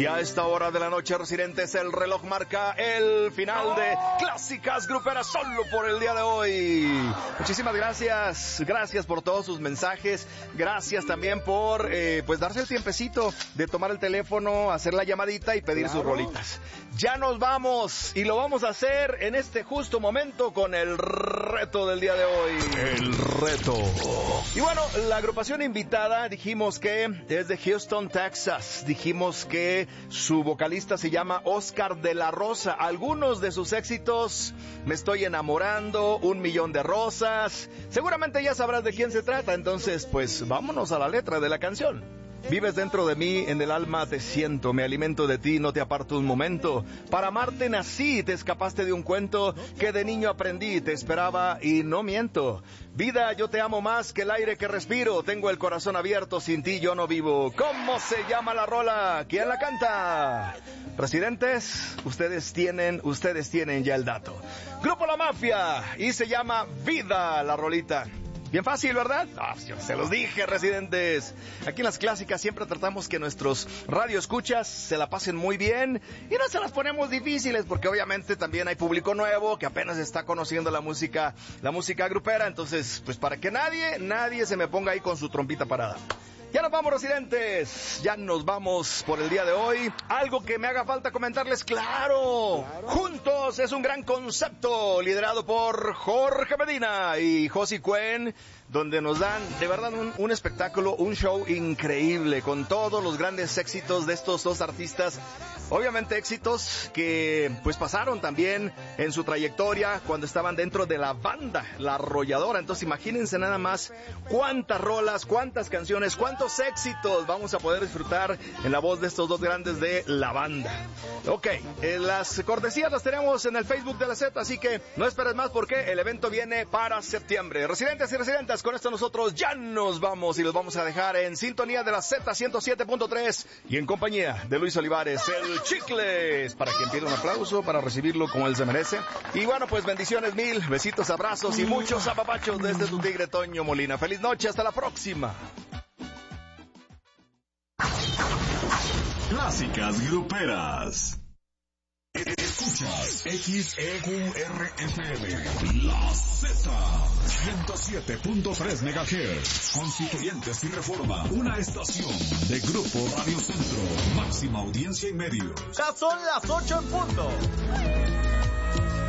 Y a esta hora de la noche, residentes, el reloj marca el final de Clásicas Gruperas solo por el día de hoy. Muchísimas gracias por todos sus mensajes, gracias también por pues darse el tiempecito de tomar el teléfono, hacer la llamadita y pedir sus rolitas. Ya nos vamos y lo vamos a hacer en este justo momento con el reto del día de hoy. El reto. Y bueno, la agrupación invitada dijimos que es de Houston, Texas. Dijimos que su vocalista se llama Oscar de la Rosa. Algunos de sus éxitos: Me estoy enamorando, Un millón de rosas. Seguramente ya sabrás de quién se trata, entonces pues vámonos a la letra de la canción. Vives dentro de mí, en el alma te siento, me alimento de ti, no te aparto un momento. Para amarte nací, te escapaste de un cuento que de niño aprendí, te esperaba y no miento. Vida, yo te amo más que el aire que respiro, tengo el corazón abierto, sin ti yo no vivo. ¿Cómo se llama la rola? ¿Quién la canta? Residentes, ustedes tienen ya el dato. Grupo La Mafia, y se llama Vida la rolita. Bien fácil, ¿verdad? Yo se los dije, residentes. Aquí en las clásicas siempre tratamos que nuestros radioescuchas se la pasen muy bien y no se las ponemos difíciles, porque obviamente también hay público nuevo que apenas está conociendo la música grupera. Entonces, pues para que nadie se me ponga ahí con su trompita parada. Ya nos vamos, residentes. Ya nos vamos por el día de hoy. Algo que me haga falta comentarles, claro. Juntos es un gran concepto liderado por Jorge Medina y Josie Cuen, donde nos dan de verdad un espectáculo, un show increíble con todos los grandes éxitos de estos dos artistas. Obviamente éxitos que pues pasaron también en su trayectoria cuando estaban dentro de la banda La Arrolladora. Entonces imagínense nada más cuántas rolas, cuántas canciones, cuántos éxitos vamos a poder disfrutar en la voz de estos dos grandes de la banda. Ok, las cortesías las tenemos en el Facebook de la Z, así que no esperes más porque el evento viene para septiembre. Residentes y residentes, con esto nosotros ya nos vamos y los vamos a dejar en sintonía de la Z 107.3 y en compañía de Luis Olivares, el Chicles, para quien pida un aplauso para recibirlo como él se merece. Y bueno, pues bendiciones mil, besitos, abrazos y muchos apapachos desde tu tigre Toño Molina. Feliz noche, hasta la próxima. Clásicas Gruperas. Escuchas XEQRFM, La Z, 107.3 MHz, Constituyentes y Reforma, una estación de Grupo Radio Centro, máxima audiencia y medios. Ya son las 8 en punto.